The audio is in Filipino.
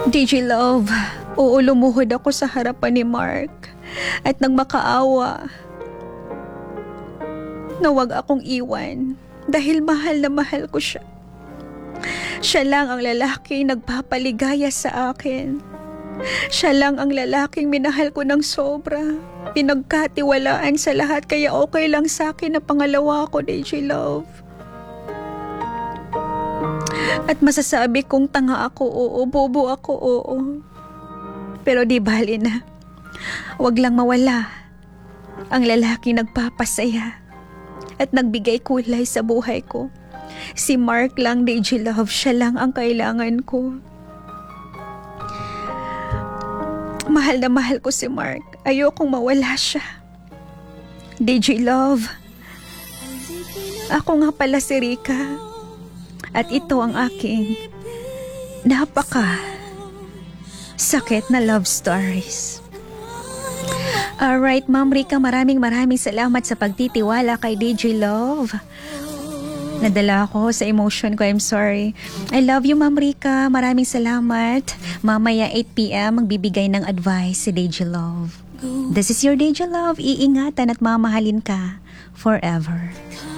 DJ Love, oo, lumuhod ako sa harapan ni Mark at nagmakaawa na wag akong iwan dahil mahal na mahal ko siya. Siya lang ang lalaking nagpapaligaya sa akin. Siya lang ang lalaking minahal ko ng sobra. Pinagkatiwalaan sa lahat kaya okay lang sa akin na pangalawa ko, DJ Love. At masasabi kong tanga ako, oo, bobo ako, oo. Pero di bali na. Wag lang mawala ang lalaking nagpapasaya at nagbigay kulay sa buhay ko. Si Mark lang, DJ Love, siya lang ang kailangan ko. Mahal na mahal ko si Mark. Ayokong mawala siya. DJ Love, ako nga pala si Rika. At ito ang aking napaka sakit na love stories. Alright, Ma'am Rika, maraming salamat sa pagtitiwala kay DJ Love. Nadala ako sa emotion ko, I'm sorry. I love you, Ma'am Rika. Maraming salamat. Mamaya 8 p.m. magbibigay ng advice si DJ Love. This is your DJ Love. Iingatan at mamahalin ka forever.